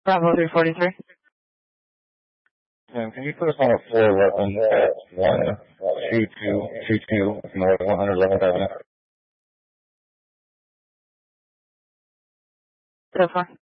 Bravo 343. Can you put us on a 411-1222 North 111th Avenue? So far.